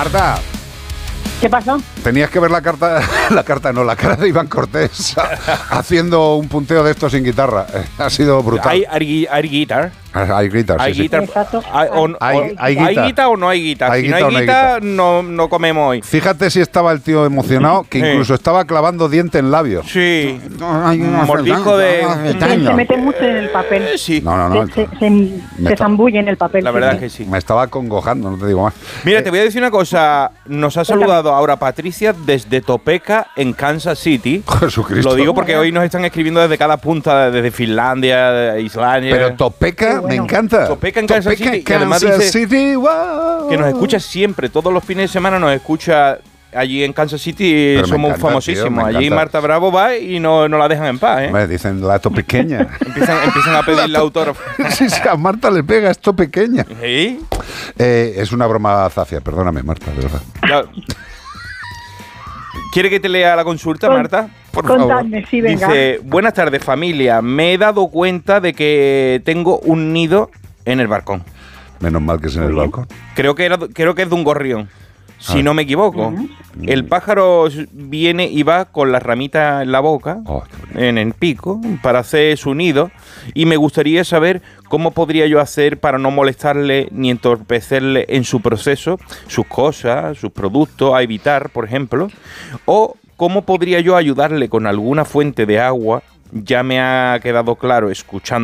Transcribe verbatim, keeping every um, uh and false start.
Marta. ¿Qué pasó? Tenías que ver la carta, la carta no, la cara de Iván Cortés haciendo un punteo de esto sin guitarra. Ha sido brutal. ¿Hay, hay, hay guitar? Hay guitar, ¿Hay sí, guitar? sí. Exacto. ¿Hay, o, Hay- o- hay ¿hay guitar. guitar o no hay guitar? Hay Si no guitar o hay no hay guitar, no, no comemos hoy. Fíjate si estaba el tío emocionado, que Sí. incluso estaba clavando diente en labios. Sí. Hay una Mordisco de- Se, se mete mucho en el papel. Eh, sí. No, no, no. Se, se, se, Me se está- zambulle en el papel. La sí, verdad sí. es que sí. Me estaba congojando, no te digo más. Mira, te voy a decir una cosa. Nos ha saludado ahora Patricia desde Topeka, en Kansas City. Jesucristo. Lo digo porque hoy nos están escribiendo desde cada punta, desde Finlandia, de Islandia. Pero Topeka, Qué bueno. me encanta. Topeka en Kansas Topeka en City, y además Kansas dice City, wow. que nos escucha siempre, todos los fines de semana nos escucha allí en Kansas City. Pero me Somos encanta, famosísimos. tío, me Allí encanta. Marta Bravo va y no, no la dejan en paz, ¿eh? Me dicen la topequeña. Empiezan, empiezan a pedirle autógrafo. Sí, sí, a Marta le pega esto pequeña. ¿Sí? Eh, es una broma zafia, perdóname, Marta, de verdad. Ya. ¿Quiere que te lea la consulta, Con- Marta? Por favor. Contadme, sí, venga. Dice, buenas tardes familia, me he dado cuenta de que tengo un nido en el balcón. Menos mal que es en el balcón. Creo que, era, creo que es de un gorrión, si Ah. no me equivoco. El pájaro viene y va con las ramitas en la boca, Oh, qué bonito. en el pico, para hacer su nido. Y me gustaría saber cómo podría yo hacer para no molestarle ni entorpecerle en su proceso, sus cosas, sus productos, a evitar, por ejemplo. O cómo podría yo ayudarle con alguna fuente de agua. Ya me ha quedado claro, escuchando